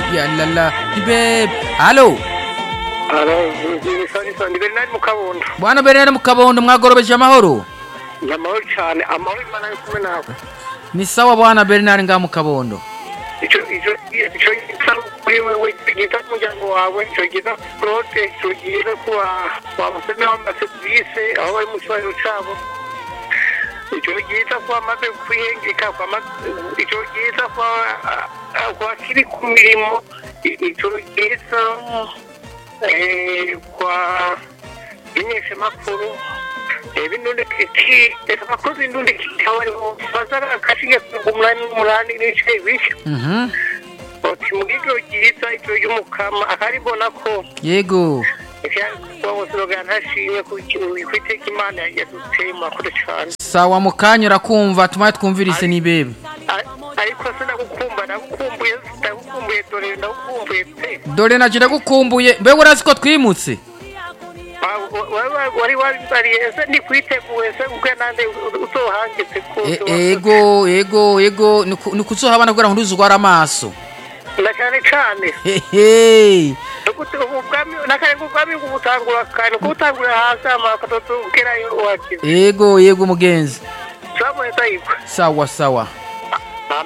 yalala ibe halo ni Bernard Mukabondo. bwana Bernard Mukabondo mwagorobeje amahoro Amahoro cyane, amahoro Imana yo kumwe nawe. ni sawa bwana Bernard nga Mukabondo Ico gitaro kuri wewe gita umuryango wawe, ico gita prote, ico gita kwa museme w'amaserivise aho bari mu cyaro cyabo. Ico gita kwa maze kwihengeka ico gita kwa kiri ku mirimo, ico gita kwa inyeshe makuru ibintu kiti abakozi indundi kitawari bazara kashinga kumulani niche bishi oti mugigo gihita icyo y'umukama akaribona ko yego wabosogana hashimye kwiteka Imana yadutema kuri cyane sawa mukanya urakumva tumaye twumvirise ni bebe ariko ndagukumbuye dore naje ndagukumbuye mbe urazi ko twimutse wari ese ni kwiteguye se ubwe nande uzohangitse ko ego nikuzohabana kugira ngo nduzugwara amaso na cyane hehe ubwami nakarenga ubwami gutangura kandi gutangura hasi amakatoto ukerayo wakize ego mugenzi sawa sawa